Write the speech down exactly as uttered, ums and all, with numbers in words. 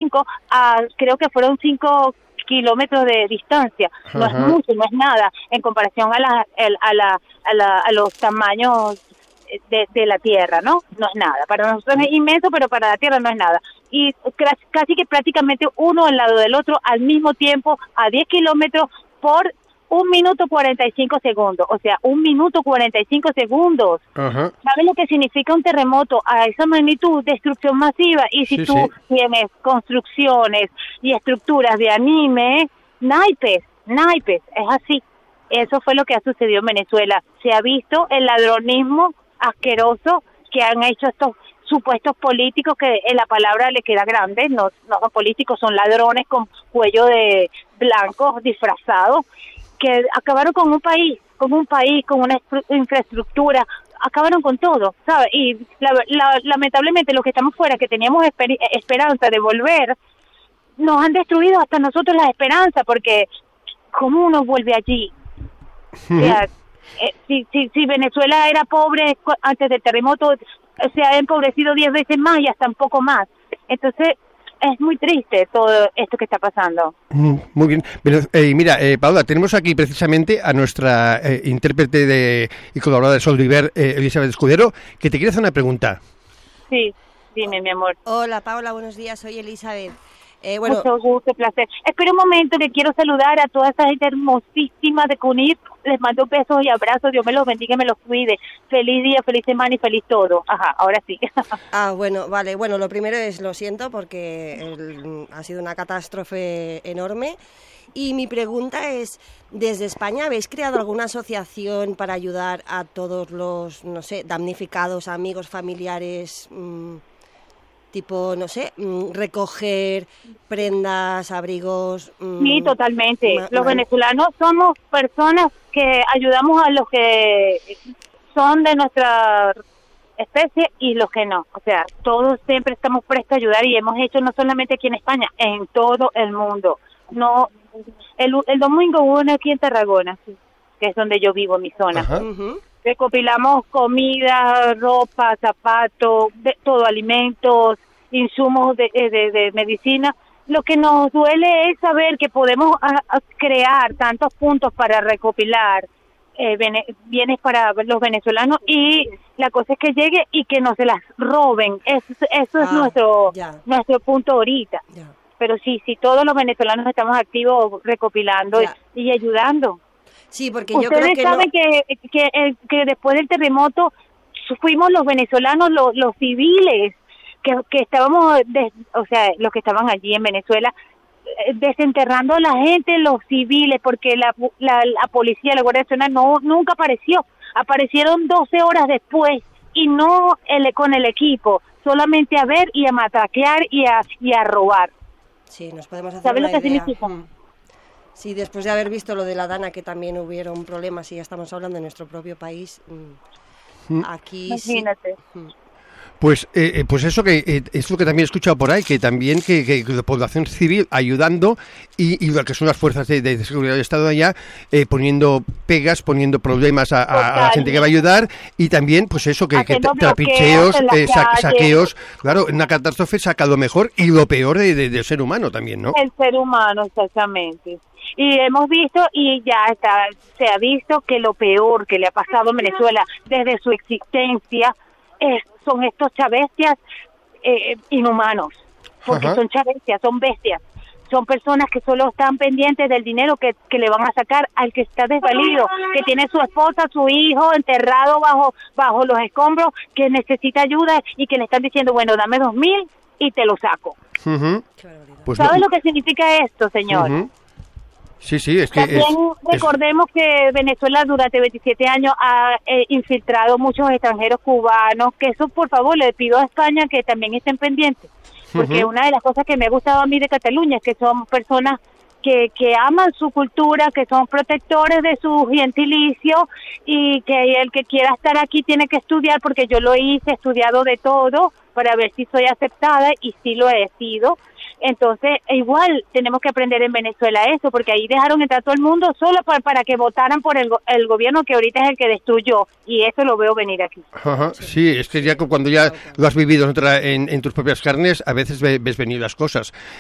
cinco a, creo que fueron cinco kilómetros de distancia. No Ajá. es mucho, no es nada, en comparación a, la, el, a, la, a, la, a los tamaños de, de la Tierra, ¿no? No es nada. Para nosotros es inmenso, pero para la Tierra no es nada. Y casi que prácticamente uno al lado del otro al mismo tiempo, a diez kilómetros por un minuto cuarenta y cinco segundos, o sea, un minuto cuarenta y cinco segundos. Ajá. ¿Sabes lo que significa un terremoto a esa magnitud? Destrucción masiva. Y si sí, tú sí. tienes construcciones y estructuras de anime, naipes, naipes, es así. Eso fue lo que ha sucedido en Venezuela. Se ha visto el ladronismo asqueroso que han hecho estos supuestos políticos, que en la palabra le queda grande, no, no son políticos, son ladrones con cuello de blancos disfrazados, que acabaron con un país, con un país, con una infraestructura, acabaron con todo, ¿sabes? Y la, la, lamentablemente los que estamos fuera, que teníamos esper esperanza de volver, nos han destruido hasta nosotros la esperanza, porque ¿cómo uno vuelve allí? Uh-huh. O sea, eh, si, si, si Venezuela era pobre antes del terremoto, se ha empobrecido diez veces más y hasta un poco más. Entonces, es muy triste todo esto que está pasando. Muy bien. Pero, eh, mira, eh, Paula, tenemos aquí precisamente a nuestra eh, intérprete de, y colaboradora de Sol River, eh, Elizabeth Escudero, que te quiere hacer una pregunta. Sí, dime, mi amor. Hola, Paula, buenos días, soy Elizabeth. Eh, bueno, Mucho gusto, placer. Espera un momento que quiero saludar a toda esa gente hermosísima de Cunit. Les mando besos y abrazos. Dios me los bendiga y me los cuide. Feliz día, feliz semana y feliz todo. Ajá, ahora sí. Ah, bueno, vale. Bueno, lo primero es lo siento porque el, ha sido una catástrofe enorme. Y mi pregunta es, ¿desde España habéis creado alguna asociación para ayudar a todos los, no sé, damnificados, amigos, familiares? Mmm, tipo, no sé, recoger prendas, abrigos. Sí, totalmente. Ma- los ma- venezolanos somos personas que ayudamos a los que son de nuestra especie y los que no. O sea, todos siempre estamos prestos a ayudar y hemos hecho no solamente aquí en España, en todo el mundo. No, el, el domingo hubo uno aquí en Tarragona, sí, que es donde yo vivo, mi zona. Ajá. Uh-huh. Recopilamos comida, ropa, zapatos, de todo, alimentos, insumos de, de, de medicina. Lo que nos duele es saber que podemos a, a crear tantos puntos para recopilar eh, bene, bienes para los venezolanos y la cosa es que llegue y que no se las roben. Eso, eso ah, es nuestro ya. nuestro punto ahorita. Ya. Pero sí, sí, todos los venezolanos estamos activos recopilando y, y ayudando. Sí, porque yo Ustedes creo que saben no... que, que, que, que después del terremoto fuimos los venezolanos, los, los civiles, que, que estábamos, de, o sea, los que estaban allí en Venezuela, desenterrando a la gente, los civiles, porque la, la, la policía, la Guardia Nacional no, nunca apareció. Aparecieron doce horas después y no el, con el equipo, solamente a ver y a matraquear y a, y a robar. Sí, nos podemos hacer ¿Sabes una lo que idea? significa? Mm. Sí, después de haber visto lo de la Dana, que también hubieron problemas, y ya estamos hablando de nuestro propio país, mm. aquí Imagínate. Sí. Mm. Pues eh, pues eso que eh, es lo que también he escuchado por ahí, que también que, que la población civil ayudando y, y lo que son las fuerzas de, de seguridad del Estado allá eh, poniendo pegas, poniendo problemas a, a, a la gente que va a ayudar y también pues eso que, que trapicheos, eh, sa saqueos, claro, en una catástrofe saca lo mejor y lo peor de, de, del ser humano también, ¿no? El ser humano, exactamente. Y hemos visto y ya está, se ha visto que lo peor que le ha pasado a Venezuela desde su existencia es, son estos chavestias eh, inhumanos, porque Ajá. son chavestias, son bestias, son personas que solo están pendientes del dinero que, que le van a sacar al que está desvalido, que tiene su esposa, su hijo enterrado bajo bajo los escombros, que necesita ayuda y que le están diciendo, bueno, dame dos mil y te lo saco. Uh-huh. Pues ¿Sabe no. lo que significa esto, señor? Uh-huh. Sí, sí, es que... También es, recordemos es... que Venezuela durante veintisiete años ha eh, infiltrado muchos extranjeros cubanos, que eso por favor le pido a España que también estén pendientes, porque uh-huh. una de las cosas que me ha gustado a mí de Cataluña es que son personas que, que aman su cultura, que son protectores de su gentilicio y que el que quiera estar aquí tiene que estudiar, porque yo lo hice, he estudiado de todo para ver si soy aceptada y sí lo he sido. Entonces, igual tenemos que aprender en Venezuela eso, porque ahí dejaron entrar todo el mundo solo para, para que votaran por el, el gobierno que ahorita es el que destruyó, y eso lo veo venir aquí. Ajá, sí, es que ya cuando ya lo has vivido en, en, en tus propias carnes, a veces ves venir las cosas.